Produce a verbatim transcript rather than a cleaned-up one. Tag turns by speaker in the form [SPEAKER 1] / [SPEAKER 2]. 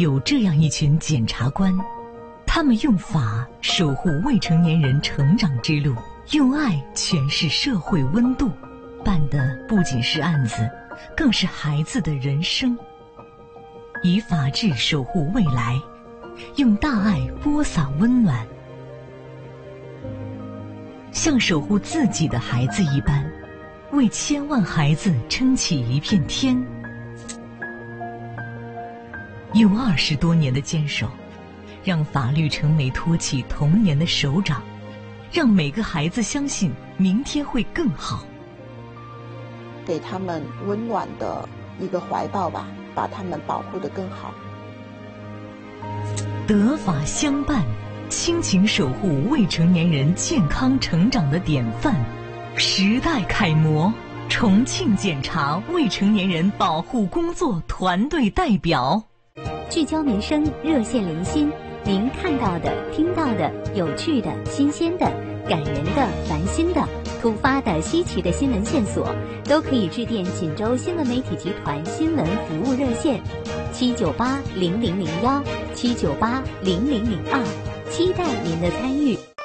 [SPEAKER 1] 有这样一群检察官，他们用法守护未成年人成长之路，用爱诠释社会温度，办的不仅是案子，更是孩子的人生。以法治守护未来，用大爱播撒温暖，像守护自己的孩子一般，为千万孩子撑起一片天。用二十多年的坚守，让法律成媒托起童年的手掌，让每个孩子相信明天会更好。
[SPEAKER 2] 给他们温暖的一个怀抱吧，把他们保护得更好。
[SPEAKER 1] 德法相伴，亲情守护未成年人健康成长的典范，时代楷模，重庆检察未成年人保护工作团队代表。
[SPEAKER 3] 聚焦民生，热线连心，您看到的、听到的、有趣的、新鲜的、感人的、烦心的、突发的、稀奇的新闻线索，都可以致电锦州新闻媒体集团新闻服务热线七九八零零零幺七九八零零零二，期待您的参与。